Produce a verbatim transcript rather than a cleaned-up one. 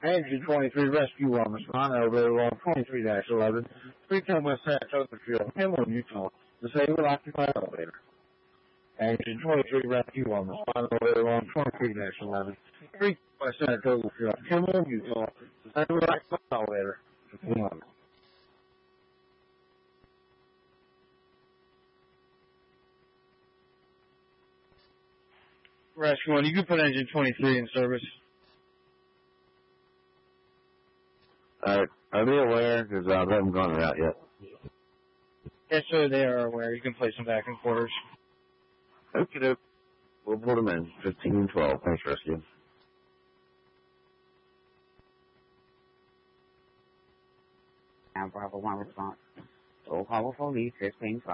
Engine twenty-three, rescue on respond, elevator log twenty-three dash eleven, three ten West Saratoga Field, Hamlin, Utah, disabled occupied elevator. Engine twenty-three, rescue on respond, elevator log twenty-three dash eleven, three ten West Saratoga Field, Hamlin, Utah, disabled occupied elevator. fifteen hundred. Rescue one, you can put engine twenty-three in service. Alright, are they aware? Because uh, they haven't gone out yet. Yes, sir, they are aware. You can place them back in quarters. Okay, doke. We'll put them in. fifteen twelve. Thanks, rescue. Now, Bravo one response. Roll call for police, fifteen twelve.